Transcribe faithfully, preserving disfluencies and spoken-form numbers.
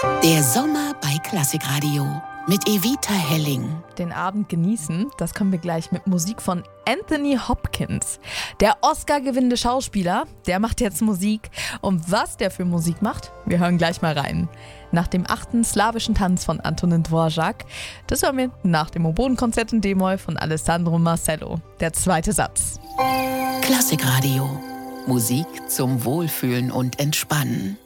Der Sommer bei Klassikradio mit Evita Helling. Den Abend genießen, das können wir gleich mit Musik von Anthony Hopkins. Der Oscar-gewinnende Schauspieler, der macht jetzt Musik. Und was der für Musik macht, wir hören gleich mal rein. Nach dem achten slawischen Tanz von Antonin Dvorak, das hören wir nach dem Oboenkonzert in D-Moll von Alessandro Marcello. Der zweite Satz. Klassikradio. Musik zum Wohlfühlen und Entspannen.